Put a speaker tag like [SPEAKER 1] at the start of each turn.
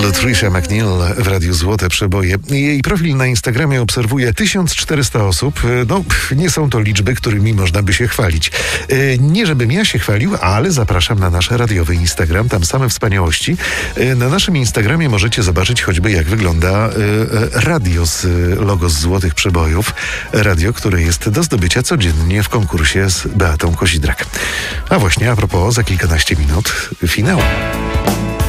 [SPEAKER 1] Trisha McNeil w Radiu Złote Przeboje. Jej profil na Instagramie obserwuje 1400 osób. No, nie są to liczby, którymi można by się chwalić. Nie żebym ja się chwalił, ale zapraszam na nasz radiowy Instagram. Tam same wspaniałości. Na naszym Instagramie możecie zobaczyć choćby, jak wygląda radio z logo z Złotych Przebojów. Radio, które jest do zdobycia codziennie w konkursie z Beatą Kozidrak. A właśnie, a propos, za kilkanaście minut finał.